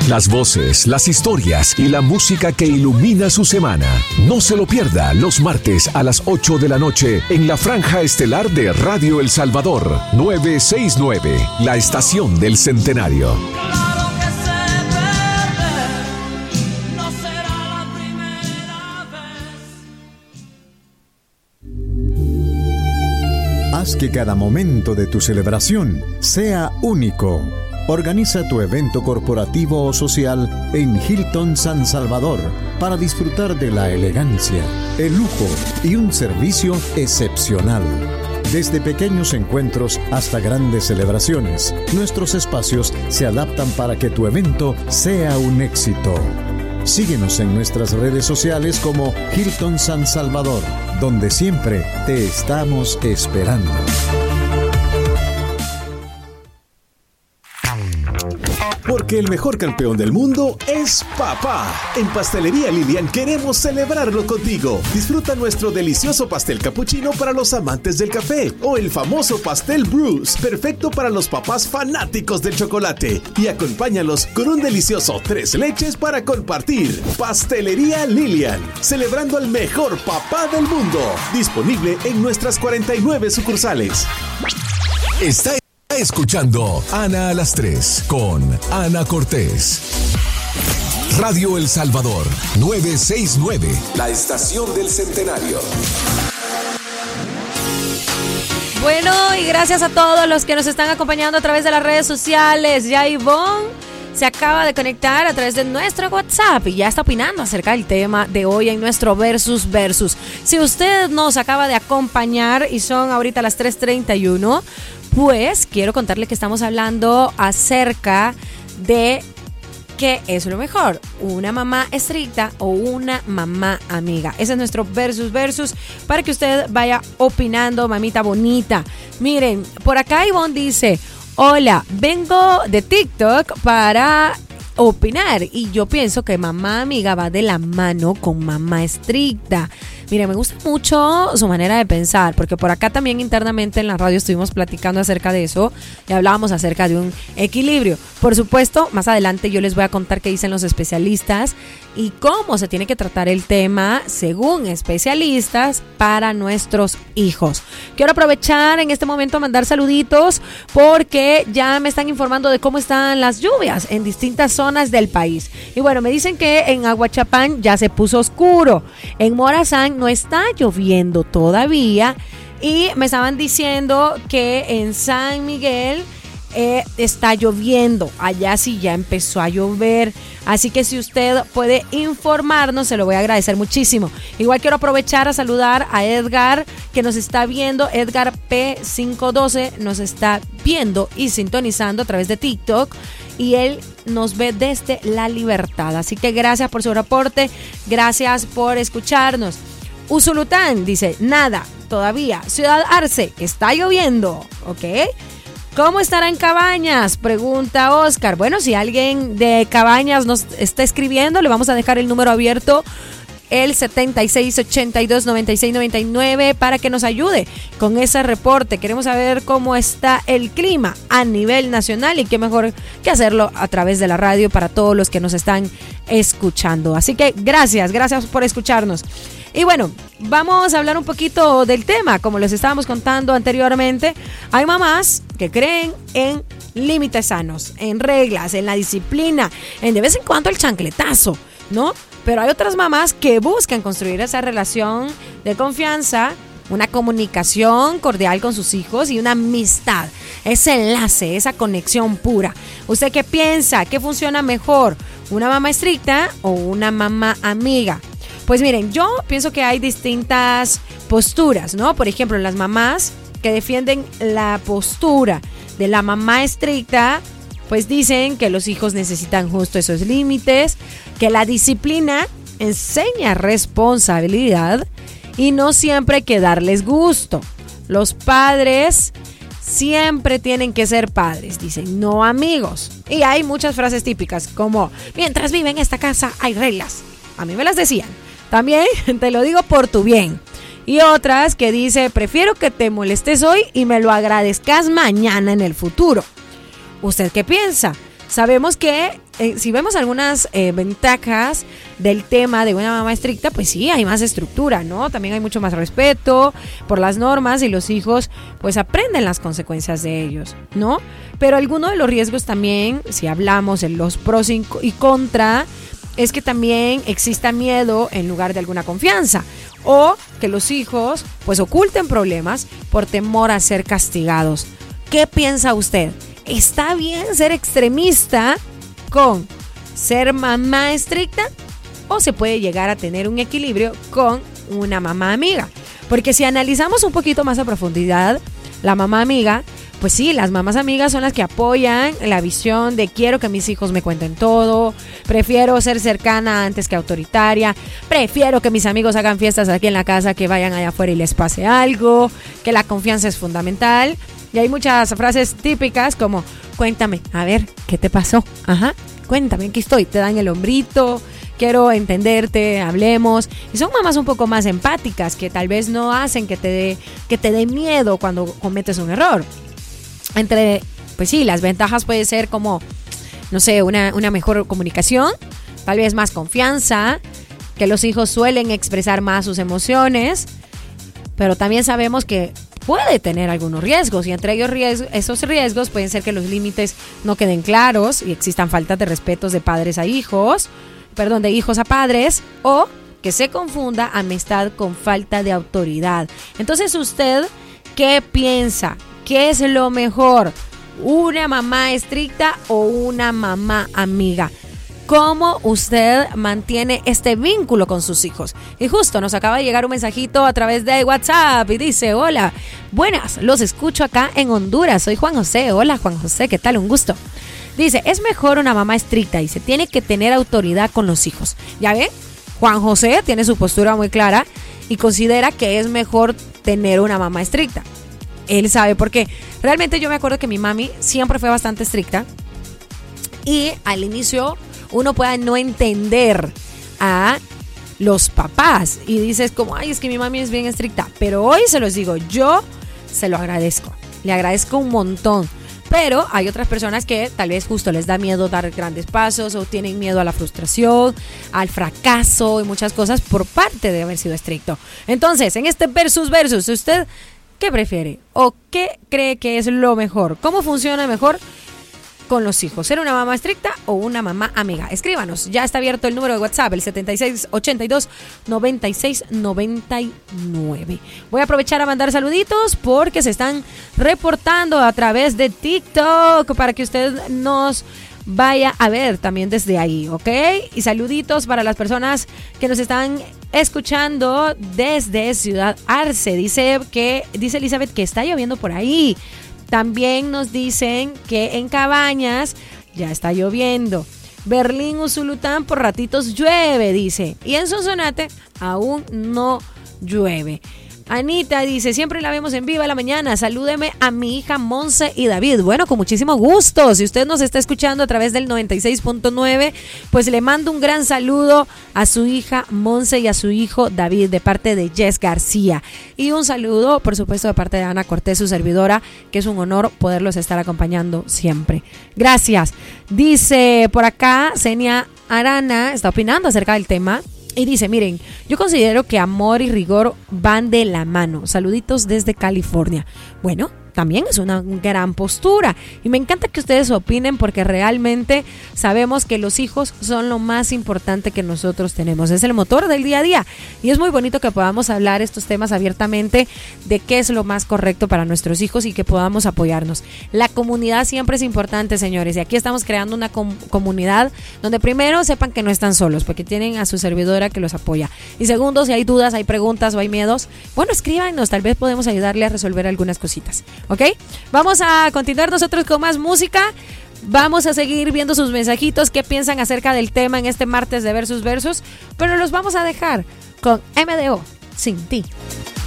Las voces, las historias y la música que ilumina su semana. No se lo pierda los martes a las 8 de la noche en la franja estelar de Radio El Salvador, 969, la estación del centenario. Haz que cada momento de tu celebración sea único. Organiza tu evento corporativo o social en Hilton San Salvador para disfrutar de la elegancia, el lujo y un servicio excepcional. Desde pequeños encuentros hasta grandes celebraciones, nuestros espacios se adaptan para que tu evento sea un éxito. Síguenos en nuestras redes sociales como Hilton San Salvador, donde siempre te estamos esperando. Porque el mejor campeón del mundo es papá. En Pastelería Lilian queremos celebrarlo contigo. Disfruta nuestro delicioso pastel capuchino para los amantes del café o el famoso pastel Bruce, perfecto para los papás fanáticos del chocolate. Y acompáñalos con un delicioso 3 leches para compartir. Pastelería Lilian, celebrando al mejor papá del mundo. Disponible en nuestras 49 sucursales. Está escuchando Ana a las 3 con Ana Cortés. Radio El Salvador, 969, la estación del centenario. Bueno, y gracias a todos los que nos están acompañando a través de las redes sociales. Ya Ivonne se acaba de conectar a través de nuestro WhatsApp y ya está opinando acerca del tema de hoy en nuestro Versus. Si usted nos acaba de acompañar y son ahorita las 3:31, pues quiero contarle que estamos hablando acerca de qué es lo mejor, una mamá estricta o una mamá amiga. Ese es nuestro versus para que usted vaya opinando, mamita bonita. Miren, por acá Ivonne dice: hola, vengo de TikTok para opinar y yo pienso que mamá amiga va de la mano con mamá estricta. Mire, me gusta mucho su manera de pensar, porque por acá también internamente en la radio estuvimos platicando acerca de eso y hablábamos acerca de un equilibrio. Por supuesto, más adelante yo les voy a contar qué dicen los especialistas y cómo se tiene que tratar el tema según especialistas para nuestros hijos. Quiero aprovechar en este momento a mandar saluditos porque ya me están informando de cómo están las lluvias en distintas zonas del país. Y bueno, me dicen que en Aguachapán ya se puso oscuro, en Morazán no está lloviendo todavía y me estaban diciendo que en San Miguel está lloviendo, allá sí ya empezó a llover, así que si usted puede informarnos se lo voy a agradecer muchísimo. Igual quiero aprovechar a saludar a Edgar que nos está viendo, Edgar P512 nos está viendo y sintonizando a través de TikTok y él nos ve desde La Libertad, así que gracias por su reporte, gracias por escucharnos. Usulután dice, nada, todavía. Ciudad Arce, está lloviendo, ¿ok? ¿Cómo estará en Cabañas? Pregunta Oscar. Bueno, si alguien de Cabañas nos está escribiendo, le vamos a dejar el número abierto, el 76829699, para que nos ayude con ese reporte. Queremos saber cómo está el clima a nivel nacional y qué mejor que hacerlo a través de la radio para todos los que nos están escuchando. Así que gracias por escucharnos. Y bueno, vamos a hablar un poquito del tema. Como les estábamos contando anteriormente, hay mamás que creen en límites sanos, en reglas, en la disciplina, en de vez en cuando el chancletazo, ¿no? Pero hay otras mamás que buscan construir esa relación de confianza, una comunicación cordial con sus hijos y una amistad, ese enlace, esa conexión pura. ¿Usted qué piensa? ¿Qué funciona mejor? ¿Una mamá estricta o una mamá amiga? Pues miren, yo pienso que hay distintas posturas, ¿no? Por ejemplo, las mamás que defienden la postura de la mamá estricta, pues dicen que los hijos necesitan justo esos límites, que la disciplina enseña responsabilidad y no siempre hay que darles gusto. Los padres siempre tienen que ser padres, dicen, no amigos. Y hay muchas frases típicas como, mientras vive en esta casa hay reglas. A mí me las decían. También te lo digo por tu bien. Y otras que dice, prefiero que te molestes hoy y me lo agradezcas mañana en el futuro. ¿Usted qué piensa? sabemos que si vemos algunas ventajas del tema de una mamá estricta, pues sí, hay más estructura, ¿no? También hay mucho más respeto por las normas y los hijos pues aprenden las consecuencias de ellos, ¿no? Pero alguno de los riesgos también, si hablamos de los pros y contra, es que también exista miedo en lugar de alguna confianza, o que los hijos pues oculten problemas por temor a ser castigados. ¿Qué piensa usted? ¿Está bien ser extremista con ser mamá estricta o se puede llegar a tener un equilibrio con una mamá amiga? Porque si analizamos un poquito más a profundidad, la mamá amiga, pues sí, las mamás amigas son las que apoyan la visión de quiero que mis hijos me cuenten todo, prefiero ser cercana antes que autoritaria, prefiero que mis amigos hagan fiestas aquí en la casa que vayan allá afuera y les pase algo, que la confianza es fundamental. Y hay muchas frases típicas como, cuéntame, a ver, ¿qué te pasó? Ajá, cuéntame, aquí estoy, te dan el hombrito, quiero entenderte, hablemos. Y son mamás un poco más empáticas que tal vez no hacen que te dé miedo cuando cometes un error. Pues sí, las ventajas puede ser como, no sé, una mejor comunicación, tal vez más confianza, que los hijos suelen expresar más sus emociones, pero también sabemos que puede tener algunos riesgos y entre ellos esos riesgos pueden ser que los límites no queden claros y existan faltas de respetos de de hijos a padres, o que se confunda amistad con falta de autoridad. Entonces, ¿usted qué piensa? ¿Qué es lo mejor? ¿Una mamá estricta o una mamá amiga? ¿Cómo usted mantiene este vínculo con sus hijos? Y justo nos acaba de llegar un mensajito a través de WhatsApp y dice, hola, buenas, los escucho acá en Honduras, soy Juan José. Hola Juan José, ¿qué tal? Un gusto. Dice, es mejor una mamá estricta y se tiene que tener autoridad con los hijos. ¿Ya ven? Juan José tiene su postura muy clara y considera que es mejor tener una mamá estricta. Él sabe por qué. Realmente yo me acuerdo que mi mami siempre fue bastante estricta y al inicio uno puede no entender a los papás y dices como, ay, es que mi mami es bien estricta, pero hoy se los digo, yo se lo agradezco, le agradezco un montón. Pero hay otras personas que tal vez justo les da miedo dar grandes pasos o tienen miedo a la frustración, al fracaso y muchas cosas por parte de haber sido estricto. Entonces, en este versus, ¿usted qué prefiere o qué cree que es lo mejor? ¿Cómo funciona mejor con los hijos? ¿Ser una mamá estricta o una mamá amiga? Escríbanos, ya está abierto el número de WhatsApp, el 7682-9699. Voy a aprovechar a mandar saluditos porque se están reportando a través de TikTok para que usted nos vaya a ver también desde ahí, ¿ok? Y saluditos para las personas que nos están escuchando desde Ciudad Arce. Dice Elizabeth que está lloviendo por ahí. También nos dicen que en Cabañas ya está lloviendo. Berlín, Usulután, por ratitos llueve, dice. Y en Sonsonate aún no llueve. Anita dice, siempre la vemos en Viva la Mañana. Salúdeme a mi hija Monse y David. Bueno, con muchísimo gusto. Si usted nos está escuchando a través del 96.9, pues le mando un gran saludo a su hija Monse y a su hijo David de parte de Jess García. Y un saludo, por supuesto, de parte de Ana Cortés, su servidora, que es un honor poderlos estar acompañando siempre. Gracias. Dice por acá, Senia Arana está opinando acerca del tema. Y dice, miren, yo considero que amor y rigor van de la mano. Saluditos desde California. Bueno, también es una gran postura. Y me encanta que ustedes opinen porque realmente sabemos que los hijos son lo más importante que nosotros tenemos. Es el motor del día a día. Y es muy bonito que podamos hablar estos temas abiertamente de qué es lo más correcto para nuestros hijos y que podamos apoyarnos. La comunidad siempre es importante, señores. Y aquí estamos creando una comunidad donde primero sepan que no están solos porque tienen a su servidora que los apoya. Y segundo, si hay dudas, hay preguntas o hay miedos, bueno, escríbanos. Tal vez podemos ayudarle a resolver algunas cositas. ¿Ok? Vamos a continuar nosotros con más música. Vamos a seguir viendo sus mensajitos, qué piensan acerca del tema en este martes de Versus. Pero los vamos a dejar con MDO, Sin Ti.